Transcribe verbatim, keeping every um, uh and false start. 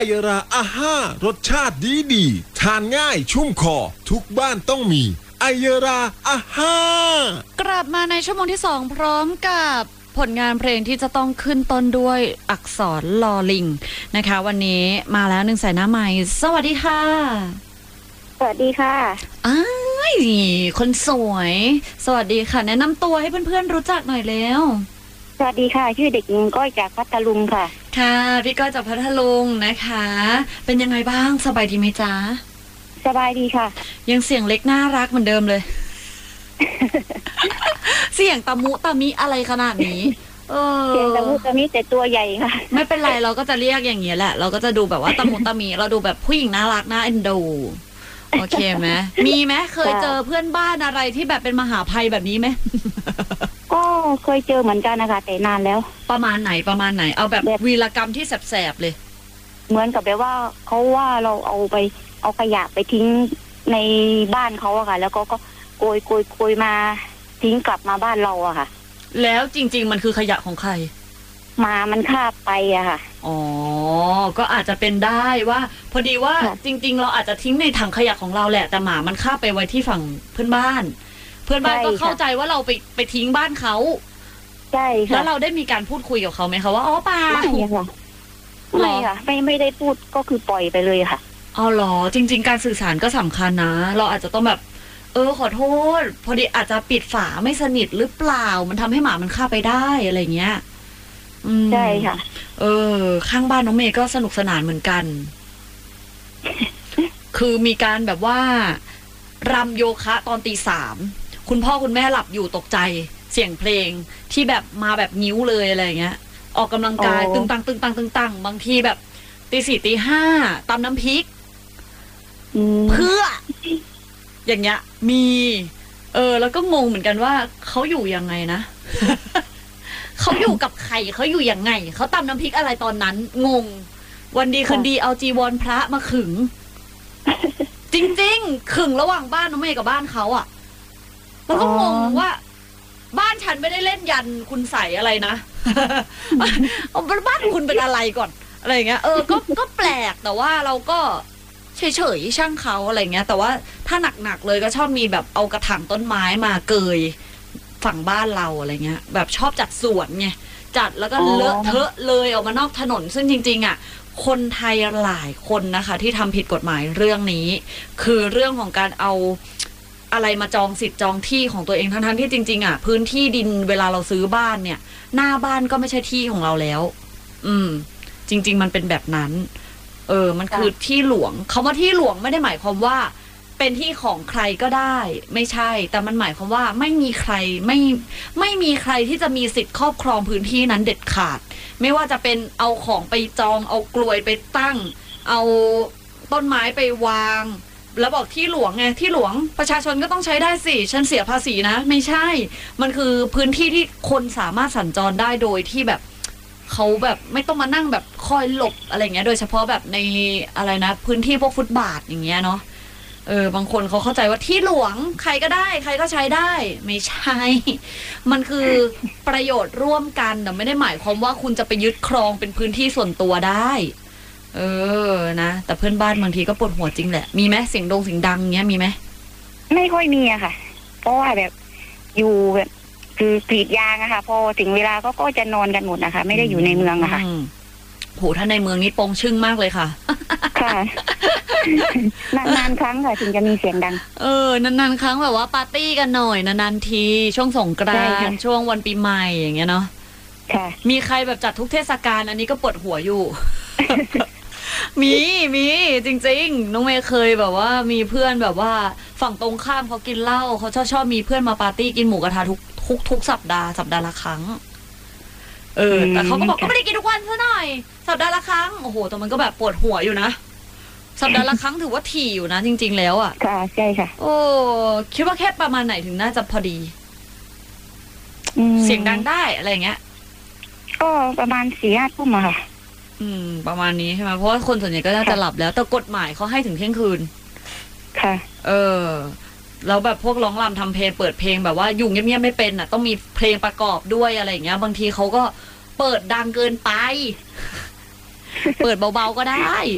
ไอยราอาห้ารสชาติดีดีทานง่ายชุ่มคอทุกบ้านต้องมีไอยราอาห้ากลับมาในชั่วโมงที่สองพร้อมกับผลงานเพลงที่จะต้องขึ้นต้นด้วยอักษรลอลิงนะคะวันนี้มาแล้วหนึ่งสายหน้าใหม่สวัสดีค่ะสวัสดีค่ะอ้ายคนสวยสวัสดีค่ะแนะนำตัวให้เพื่อนๆรู้จักหน่อยเร็วสวัสดีค่ะชื่อเด็กหญิงก้อยจากพัทลุงค่ะค่ะพี่ก้อยจากพัทลุงนะคะเป็นยังไงบ้างสบายดีไหมจ๊ะสบายดีค่ะยังเสียงเล็กน่ารักเหมือนเดิมเลย เสียงตะมุตะมิอะไรขนาดนี้เออเสียงตะมุตะมิแต่ตัวใหญ่ค่ะไม่เป็นไรเราก็จะเรียกอย่างเงี้ยแหละเราก็จะดูแบบว่าตะมุตะมิเราดูแบบผู้หญิงน่ารักน่าเอ็นดูโอเคไหมมีไหมเคยเจอเพื่อนบ้านอะไรที่แบบเป็นมหาภัยแบบนี้ไหมก็เคยเจอเหมือนกันนะคะแต่นานแล้วประมาณไหนประมาณไหนเอาแบบวีรกรรมที่แสบๆเลยเหมือนกับแบบว่าเขาว่าเราเอาไปเอาขยะไปทิ้งในบ้านเขาอะค่ะแล้วก็ก็โกยโกยโกยมาทิ้งกลับมาบ้านเราอะค่ะแล้วจริงๆมันคือขยะของใครหมามันคาบไปอะค่ะอ๋อก็อาจจะเป็นได้ว่าพอดีว่าจริงๆเราอาจจะทิ้งในถังขยะของเราแหละแต่หมามันคาบไปไว้ที่ฝั่งเพื่อนบ้านเพื่อนบ้านก็เข้าใจว่าเราไปไปทิ้งบ้านเขาใช่ค่ะแล้วเราได้มีการพูดคุยกับเขาไหมคะว่าอ๋อเปล่าไม่ค่ะไม่ค่ะไม่ไม่ได้พูดก็คือปล่อยไปเลยค่ะอ๋อเหรอจริงๆการสื่อสารก็สำคัญนะเราอาจจะต้องแบบเออขอโทษพอดีอาจจะปิดฝาไม่สนิทหรือเปล่ามันทำให้หมามันเข้าไปได้อะไรเงี้ยใช่ค่ะเออข้างบ้านน้องเมย์ก็สนุกสนานเหมือนกัน คือมีการแบบว่ารำโยคะตอนตีสามคุณพ่อคุณแม่หลับอยู่ตกใจเสียงเพลงที่แบบมาแบบนิ้วเลยอะไรเงี้ยออกกำลังกายตึงตังตึงตังตึงตังบางทีแบบตีสี่ตีห้าตำน้ำพริกเพื่ออย่างเงี้ยมีเออแล้วก็งงเหมือนกันว่าเขาอยู่ยังไงนะ เขาอยู่กับใครเขาอยู่ยังไงเขาตำน้ำพริกอะไรตอนนั้นงงวันดีคืนดีเอาจีวรพระมาขึง จริงๆขึงระหว่างบ้านน้องเมย์กับบ้านเขาอ่ะแล้วก็งงว่าบ้านฉันไม่ได้เล่นยันคุณใส่อะไรนะ บ้านคุณเป็นอะไรก่อนอะไรเงี้ยเออก็ก็แปลกแต่ว่าเราก็เฉยๆช่างเขาอะไรเงี้ยแต่ว่าถ้าหนักๆเลยก็ชอบมีแบบเอากระถางต้นไม้มาเกยฝั่งบ้านเราอะไรเงี้ยแบบชอบจัดสวนไงจัดแล้วก็เลอะเทอะเลยออกมานอกถนนซึ่งจริงๆอ่ะคนไทยหลายคนนะคะที่ทำผิดกฎหมายเรื่องนี้คือเรื่องของการเอาอะไรมาจองสิทธิ์จองที่ของตัวเองทั้งๆที่จริงๆอ่ะพื้นที่ดินเวลาเราซื้อบ้านเนี่ยหน้าบ้านก็ไม่ใช่ที่ของเราแล้วอืมจริงๆมันเป็นแบบนั้นเออมันคือที่หลวงคำว่าที่หลวงไม่ได้หมายความว่าเป็นที่ของใครก็ได้ไม่ใช่แต่มันหมายความว่าไม่มีใครไม่ไม่มีใครที่จะมีสิทธิ์ครอบครองพื้นที่นั้นเด็ดขาดไม่ว่าจะเป็นเอาของไปจองเอากลวยไปตั้งเอาต้นไม้ไปวางแล้วบอกที่หลวงไงที่หลวงประชาชนก็ต้องใช้ได้สิฉันเสียภาษีนะไม่ใช่มันคือพื้นที่ที่คนสามารถสัญจรได้โดยที่แบบเขาแบบไม่ต้องมานั่งแบบคอยหลบอะไรเงี้ยโดยเฉพาะแบบในอะไรนะพื้นที่พวกฟุตบาทอย่างเงี้ยเนาะเออบางคนเขาเข้าใจว่าที่หลวงใครก็ได้ใครก็ใช้ได้ไม่ใช่มันคือประโยชน์ร่วมกันแต่ไม่ได้หมายความว่าคุณจะไปยึดครองเป็นพื้นที่ส่วนตัวได้เออนะแต่เพื่อนบ้านบางทีก็ปวดหัวจริงแหละมีไหมเสียงดงเสียงดังเงี้ยมีไหมไม่ค่อยมีอะค่ะเพราะว่าแบบอยู่แบบคือกรีดยางอะค่ะพอถึงเวลาก็ก็จะนอนกันหมดนะคะไม่ได้อยู่ในเมืองอะค่ะโหถ้าในเมืองนี้ปงชึ่งมากเลยค่ะค่ะนานๆครั้งค่ะถึงจะมีเสียงดังเออนานๆครั้งแบบว่าปาร์ตี้กันหน่อยนานๆทีช่วงสงกรานต์ช่วงวันปีใหม่อย่างเงี้ยเนาะค่ะมีใครแบบจัดทุกเทศกาลอันนี้ก็ปวดหัวอยู่ มีมีจริงๆน้องเมย์เคยแบบว่ามีเพื่อนแบบว่าฝั่งตรงข้ามเขากินเหล้าเขาชอบชอบมีเพื่อนมาปาร์ตี้กินหมูกระทะทุกทุกทุกสัปดาห์สัปดาห์ละครั้งเออแต่เขาก็บอกก็ไม่ได้กินทุกวันซะหน่อยสัปดาห์ละครั้งโอ้โหแต่มันก็แบบปวดหัวอยู่นะสัปดาห์ละครั้งถือว่าถี่อยู่นะจริงๆแล้วอ่ะค่ะใช่ค่ะโอ้คิดว่าแค่ประมาณไหนถึงน่าจะพอดีเสียงดังได้อะไรเงี้ยก็ประมาณสี่ห้าทุ่มอะค่ะอืมประมาณนี้ใช่ไหมเพราะว่าคนส่วนใหญ่ก็น่าจะหลับแล้วแต่กฎหมายเขาให้ถึงเที่ยงคืนค่ะเออแล้วแบบพวกร้องรำทำเพลงเปิดเพลงแบบว่าอยู่เงียบๆไม่เป็นอ่ะต้องมีเพลงประกอบด้วยอะไรอย่างเงี้ยบางทีเขาก็เปิดดังเกินไป เปิดเบาๆก็ได้